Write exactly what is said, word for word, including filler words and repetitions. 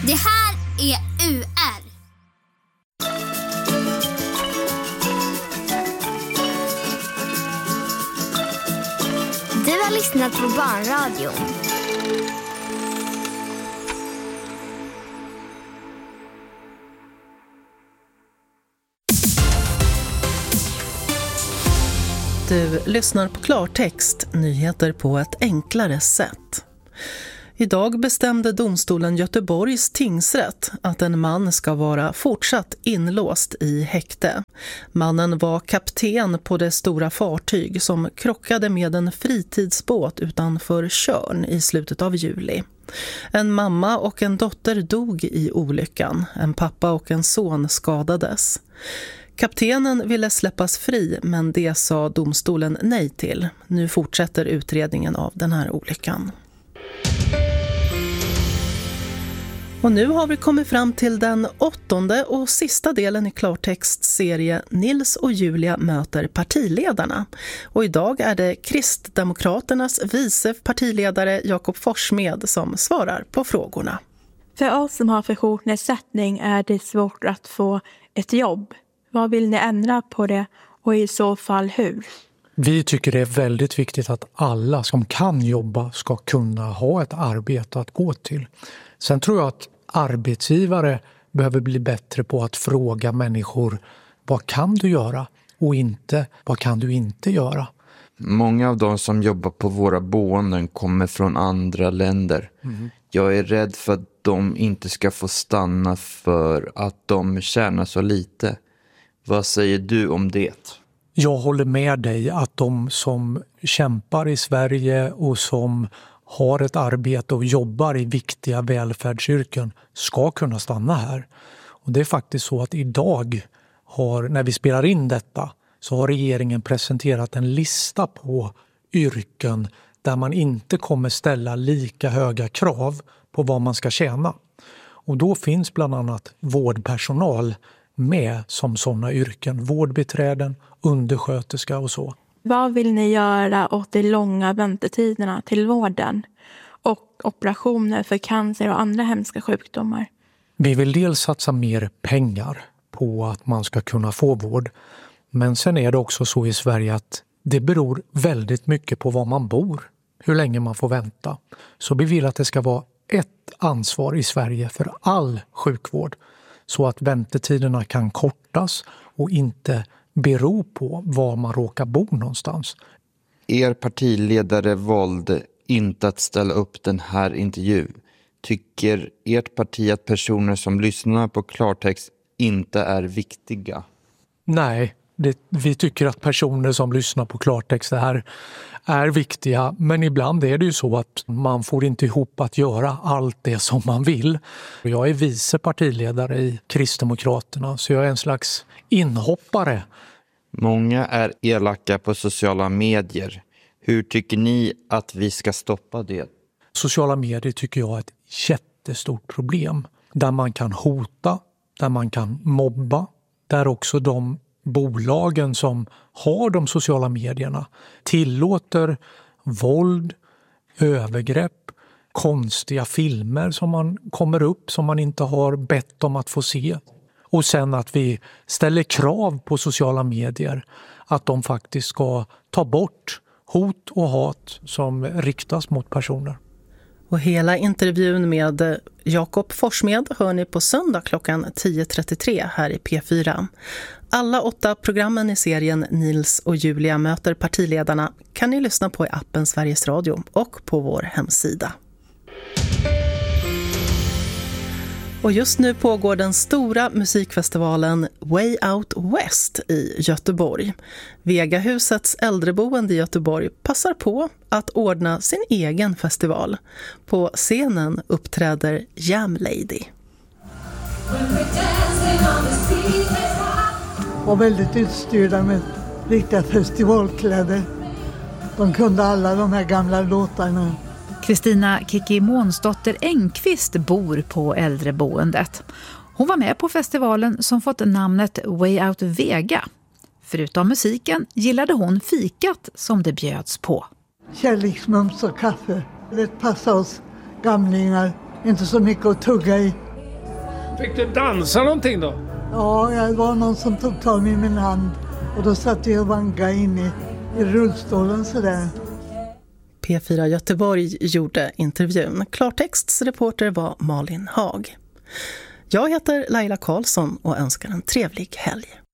Det här är U R. Du har lyssnat på Barnradion. Du lyssnar på klartext, nyheter på ett enklare sätt. Idag bestämde domstolen Göteborgs tingsrätt att en man ska vara fortsatt inlåst i häkte. Mannen var kapten på det stora fartyg som krockade med en fritidsbåt utanför Tjörn i slutet av juli. En mamma och en dotter dog i olyckan. En pappa och en son skadades. Kaptenen ville släppas fri, men det sa domstolen nej till. Nu fortsätter utredningen av den här olyckan. Och nu har vi kommit fram till den åttonde och sista delen i klartextserie Nils och Julia möter partiledarna. Och idag är det Kristdemokraternas vice partiledare Jakob Forssmed som svarar på frågorna. För oss som har funktionsnedsättning är det svårt att få ett jobb. Vad vill ni ändra på det och i så fall hur? Vi tycker det är väldigt viktigt att alla som kan jobba ska kunna ha ett arbete att gå till. Sen tror jag att arbetsgivare behöver bli bättre på att fråga människor vad kan du göra och inte vad kan du inte göra. Många av de som jobbar på våra boenden kommer från andra länder. Mm. Jag är rädd för att de inte ska få stanna för att de tjänar så lite. Vad säger du om det? Jag håller med dig att de som kämpar i Sverige och som har ett arbete och jobbar i viktiga välfärdsyrken ska kunna stanna här. Och det är faktiskt så att idag, har, när vi spelar in detta, så har regeringen presenterat en lista på yrken där man inte kommer ställa lika höga krav på vad man ska tjäna. Och då finns bland annat vårdpersonal med som sådana yrken, vårdbiträden, undersköterska och så. Vad vill ni göra åt de långa väntetiderna till vården och operationer för cancer och andra hemska sjukdomar? Vi vill dels satsa mer pengar på att man ska kunna få vård. Men sen är det också så i Sverige att det beror väldigt mycket på var man bor, hur länge man får vänta. Så vi vill att det ska vara ett ansvar i Sverige för all sjukvård så att väntetiderna kan kortas och inte bero på var man råkar bo någonstans. Er partiledare valde inte att ställa upp den här intervjun. Tycker ert parti att personer som lyssnar på klartext inte är viktiga? Nej, det, vi tycker att personer som lyssnar på klartext här är viktiga. Men ibland är det ju så att man får inte ihop att göra allt det som man vill. Jag är vice partiledare i Kristdemokraterna så jag är en slags inhoppare. Många är elaka på sociala medier. Hur tycker ni att vi ska stoppa det? Sociala medier tycker jag är ett jättestort problem. Där man kan hota, där man kan mobba. Där också de bolagen som har de sociala medierna tillåter våld, övergrepp, konstiga filmer som man kommer upp som man inte har bett om att få se. Och sen att vi ställer krav på sociala medier att de faktiskt ska ta bort hot och hat som riktas mot personer. Och hela intervjun med Jakob Forssmed hör ni på söndag klockan tio trettiotre här i P fyra. Alla åtta programmen i serien Nils och Julia möter partiledarna kan ni lyssna på i appen Sveriges Radio och på vår hemsida. Och just nu pågår den stora musikfestivalen Way Out West i Göteborg. Vegahusets äldreboende i Göteborg passar på att ordna sin egen festival. På scenen uppträder Jam Lady. Och väldigt utstyrda med riktiga festivalkläder. De kunde alla de här gamla låtarna. Kristina Kiki Månsdotter Engqvist bor på äldreboendet. Hon var med på festivalen som fått namnet Way Out Vega. Förutom musiken gillade hon fikat som det bjöds på. Kärleksmums och kaffe. Det passar oss gamlingar. Inte så mycket att tugga i. Fick du dansa någonting då? Ja, det var någon som tog tag i min hand och då satt jag och vankade in i, i rullstolen sådär. P fyra Göteborg gjorde intervjun. Klartexts reporter var Malin Hag. Jag heter Laila Karlsson och önskar en trevlig helg.